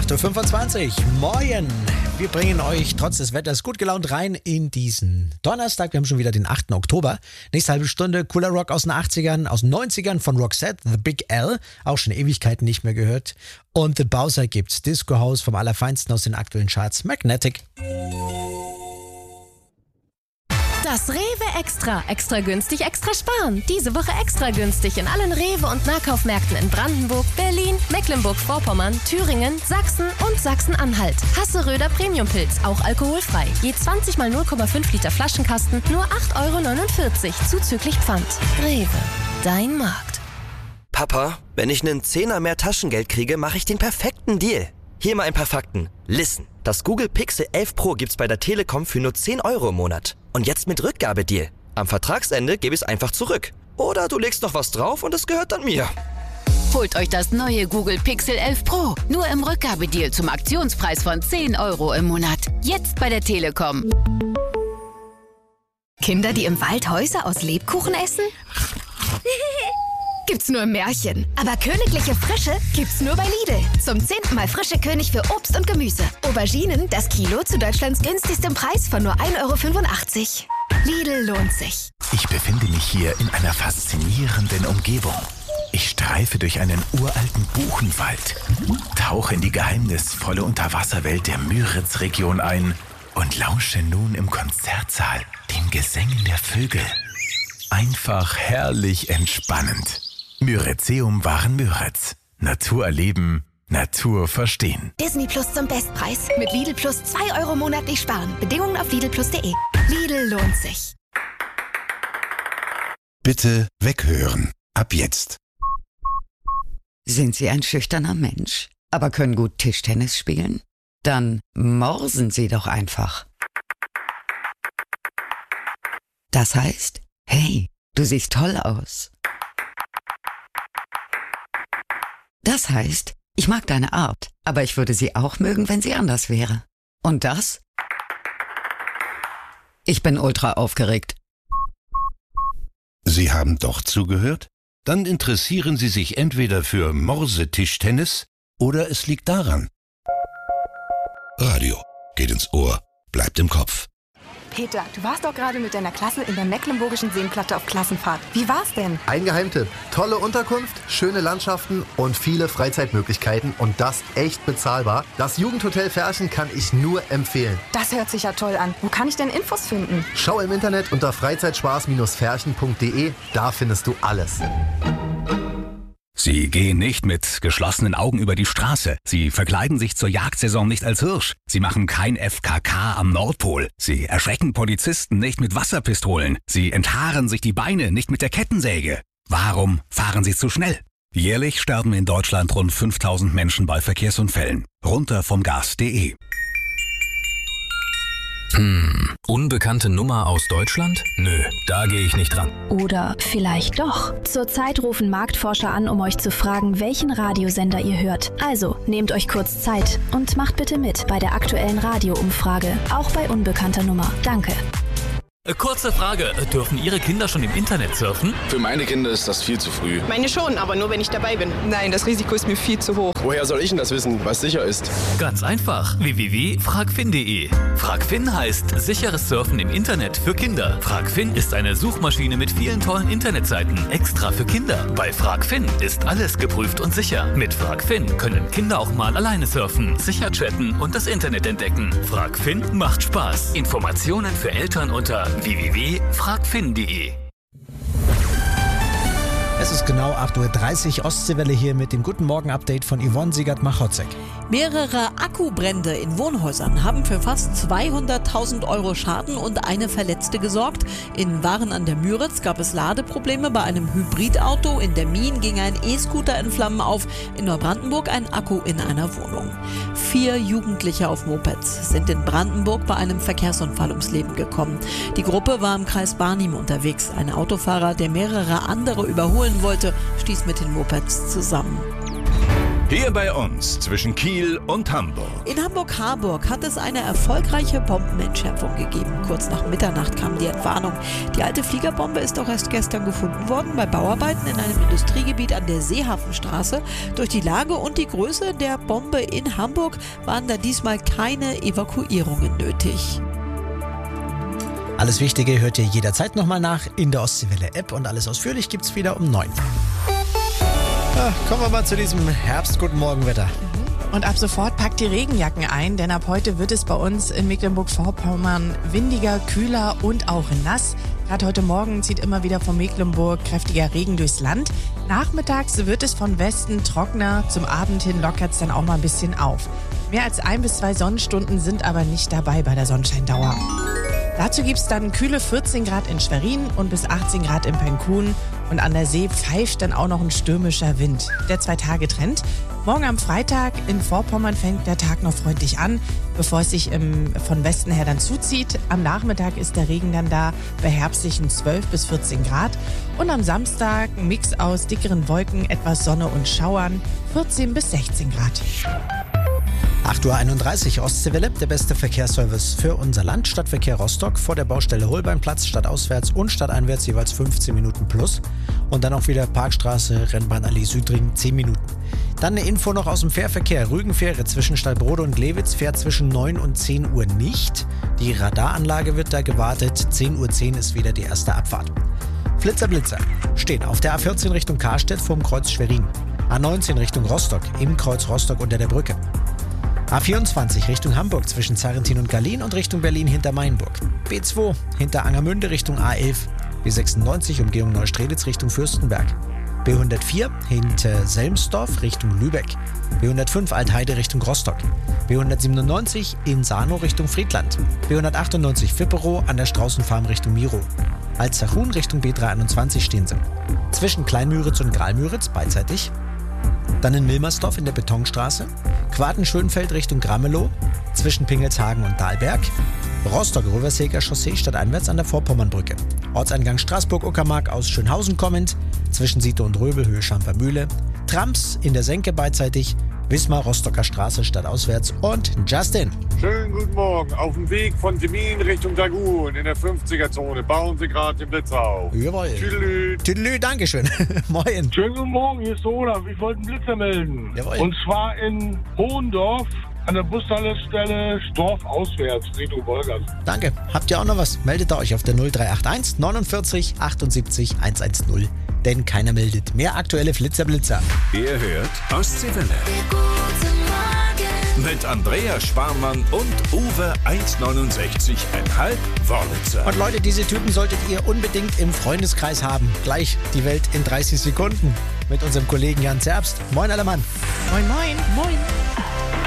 8.25 Uhr, moin! Wir bringen euch trotz des Wetters gut gelaunt rein in diesen Donnerstag. Wir haben schon wieder den 8. Oktober. Nächste halbe Stunde cooler Rock aus den 80ern, aus den 90ern von Roxette, The Big L. Auch schon Ewigkeiten nicht mehr gehört. Und The Bowser gibt's. Disco House vom Allerfeinsten aus den aktuellen Charts. Magnetic. Das Rewe Extra. Extra günstig, extra sparen. Diese Woche extra günstig in allen Rewe- und Nahkaufmärkten in Brandenburg, Berlin, Mecklenburg-Vorpommern, Thüringen, Sachsen und Sachsen-Anhalt. Hasseröder Premiumpilz, auch alkoholfrei. Je 20 mal 0,5 Liter Flaschenkasten, nur 8,49 € zuzüglich Pfand. Rewe, dein Markt. Papa, wenn ich einen Zehner mehr Taschengeld kriege, mache ich den perfekten Deal. Hier mal ein paar Fakten. Listen, das Google Pixel 11 Pro gibt's bei der Telekom für nur 10 € im Monat. Und jetzt mit Rückgabedeal. Am Vertragsende gebe ich es einfach zurück. Oder du legst noch was drauf und es gehört dann mir. Holt euch das neue Google Pixel 11 Pro. Nur im Rückgabedeal zum Aktionspreis von 10 € im Monat. Jetzt bei der Telekom. Kinder, die im Wald Häuser aus Lebkuchen essen? Gibt's nur im Märchen. Aber königliche Frische gibt's nur bei Lidl. Zum 10. Mal frische König für Obst und Gemüse. Auberginen, das Kilo zu Deutschlands günstigstem Preis von nur 1,85 €. Lidl lohnt sich. Ich befinde mich hier in einer faszinierenden Umgebung. Ich streife durch einen uralten Buchenwald, tauche in die geheimnisvolle Unterwasserwelt der Müritz-Region ein und lausche nun im Konzertsaal den Gesängen der Vögel. Einfach herrlich entspannend. Müritzeum waren Müritz. Natur erleben, Natur verstehen. Disney Plus zum Bestpreis. Mit Lidl Plus 2 € monatlich sparen. Bedingungen auf lidlplus.de. Lidl lohnt sich. Bitte weghören. Ab jetzt. Sind Sie ein schüchterner Mensch, aber können gut Tischtennis spielen? Dann morsen Sie doch einfach. Das heißt, hey, du siehst toll aus. Das heißt, ich mag deine Art, aber ich würde sie auch mögen, wenn sie anders wäre. Und das? Ich bin ultra aufgeregt. Sie haben doch zugehört? Dann interessieren Sie sich entweder für Morsetischtennis oder es liegt daran. Radio geht ins Ohr, bleibt im Kopf. Peter, du warst doch gerade mit deiner Klasse in der Mecklenburgischen Seenplatte auf Klassenfahrt. Wie war's denn? Ein Geheimtipp. Tolle Unterkunft, schöne Landschaften und viele Freizeitmöglichkeiten und das echt bezahlbar. Das Jugendhotel Ferchen kann ich nur empfehlen. Das hört sich ja toll an. Wo kann ich denn Infos finden? Schau im Internet unter freizeitspaß-ferchen.de. Da findest du alles. Sie gehen nicht mit geschlossenen Augen über die Straße. Sie verkleiden sich zur Jagdsaison nicht als Hirsch. Sie machen kein FKK am Nordpol. Sie erschrecken Polizisten nicht mit Wasserpistolen. Sie enthaaren sich die Beine nicht mit der Kettensäge. Warum fahren Sie zu schnell? Jährlich sterben in Deutschland rund 5000 Menschen bei Verkehrsunfällen. Runter vom Gas.de. Unbekannte Nummer aus Deutschland? Nö, da gehe ich nicht ran. Oder vielleicht doch. Zurzeit rufen Marktforscher an, um euch zu fragen, welchen Radiosender ihr hört. Also, nehmt euch kurz Zeit und macht bitte mit bei der aktuellen Radioumfrage. Auch bei unbekannter Nummer. Danke. Kurze Frage, dürfen Ihre Kinder schon im Internet surfen? Für meine Kinder ist das viel zu früh. Meine schon, aber nur wenn ich dabei bin. Nein, das Risiko ist mir viel zu hoch. Woher soll ich denn das wissen, was sicher ist? Ganz einfach, www.fragfin.de. Fragfin heißt sicheres Surfen im Internet für Kinder. Fragfin ist eine Suchmaschine mit vielen tollen Internetseiten, extra für Kinder. Bei Fragfin ist alles geprüft und sicher. Mit Fragfin können Kinder auch mal alleine surfen, sicher chatten und das Internet entdecken. Fragfin macht Spaß. Informationen für Eltern unter www.fragfin.de. Es ist genau 8.30 Uhr, Ostseewelle hier mit dem Guten Morgen-Update von Yvonne Siegert-Machotzek. Mehrere Akkubrände in Wohnhäusern haben für fast 200.000 € Schaden und eine Verletzte gesorgt. In Waren an der Müritz gab es Ladeprobleme bei einem Hybridauto. In der Mien ging ein E-Scooter in Flammen auf. In Neubrandenburg ein Akku in einer Wohnung. 4 Jugendliche auf Mopeds sind in Brandenburg bei einem Verkehrsunfall ums Leben gekommen. Die Gruppe war im Kreis Barnim unterwegs. Ein Autofahrer, der mehrere andere überholen wollte, stieß mit den Mopeds zusammen. Hier bei uns zwischen Kiel und Hamburg. In Hamburg-Harburg hat es eine erfolgreiche Bombenentschärfung gegeben. Kurz nach Mitternacht kam die Entwarnung. Die alte Fliegerbombe ist auch erst gestern gefunden worden bei Bauarbeiten in einem Industriegebiet an der Seehafenstraße. Durch die Lage und die Größe der Bombe in Hamburg waren da diesmal keine Evakuierungen nötig. Alles Wichtige hört ihr jederzeit nochmal nach in der Ostseewelle-App und alles ausführlich gibt's wieder um 9. Kommen wir mal zu diesem Herbst-Guten-Morgen-Wetter. Und ab sofort packt die Regenjacken ein, denn ab heute wird es bei uns in Mecklenburg-Vorpommern windiger, kühler und auch nass. Gerade heute Morgen zieht immer wieder von Mecklenburg kräftiger Regen durchs Land. Nachmittags wird es von Westen trockener, zum Abend hin lockert es dann auch mal ein bisschen auf. Mehr als 1 bis 2 Sonnenstunden sind aber nicht dabei bei der Sonnenscheindauer. Dazu gibt es dann kühle 14 Grad in Schwerin und bis 18 Grad in Penkun. Und an der See pfeift dann auch noch ein stürmischer Wind. Der 2-Tage-Trend. Morgen am Freitag in Vorpommern fängt der Tag noch freundlich an, bevor es sich von Westen her dann zuzieht. Am Nachmittag ist der Regen dann da bei herbstlichen 12 bis 14 Grad. Und am Samstag ein Mix aus dickeren Wolken, etwas Sonne und Schauern, 14 bis 16 Grad. 8.31 Uhr Ostseewelle, der beste Verkehrsservice für unser Land. Stadtverkehr Rostock vor der Baustelle Holbeinplatz, stadtauswärts und stadteinwärts jeweils 15 Minuten plus. Und dann auch wieder Parkstraße, Rennbahnallee Südring 10 Minuten. Dann eine Info noch aus dem Fährverkehr. Rügenfähre zwischen Stallbrode und Glewitz fährt zwischen 9 und 10 Uhr nicht. Die Radaranlage wird da gewartet. 10:10 Uhr ist wieder die erste Abfahrt. Flitzer stehen auf der A14 Richtung Karstedt vorm Kreuz Schwerin. A19 Richtung Rostock im Kreuz Rostock unter der Brücke. A24 Richtung Hamburg zwischen Zarrentin und Gallien und Richtung Berlin hinter Mainburg. B2 hinter Angermünde Richtung A11. B96 Umgehung Neustrelitz Richtung Fürstenberg. B104 hinter Selmsdorf Richtung Lübeck. B105 Altheide Richtung Rostock. B197 in Sano Richtung Friedland. B198 Fipperow an der Straußenfarm Richtung Miro. Alzachun Richtung B321 stehen sie. Zwischen Kleinmüritz und Gralmüritz beidseitig. Dann in Milmersdorf in der Betonstraße. Quarten-Schönfeld Richtung Gramelow. Zwischen Pingelshagen und Dahlberg. Rostock-Röverseker Chaussee stadteinwärts an der Vorpommernbrücke. Ortseingang Straßburg-Uckermark aus Schönhausen kommend. Zwischen Siete und Röbel Höhe Schampermühle. Trams in der Senke beidseitig. Wismar-Rostocker Straße stadtauswärts und Justin. Schönen guten Morgen. Auf dem Weg von Semin Richtung Dagun in der 50er-Zone. Bauen Sie gerade den Blitz auf. Jawohl. Tüdelü. Tüdelü, Dankeschön. Moin. Schönen guten Morgen, hier ist Olaf. Ich wollte einen Blitzer melden. Jawohl. Und zwar in Hohendorf an der Bushaltestelle Dorf auswärts Richtung Wolgast. Danke. Habt ihr auch noch was? Meldet euch auf der 0381 49 78 110. Denn keiner meldet. Mehr aktuelle Flitzer. Ihr hört Ostseewelle. Mit Andrea Sparmann und Uwe 1,69,5 Wörlitzer. Und Leute, diese Typen solltet ihr unbedingt im Freundeskreis haben. Gleich die Welt in 30 Sekunden mit unserem Kollegen Jan Zerbst. Moin, aller Mann. Moin, moin. Moin.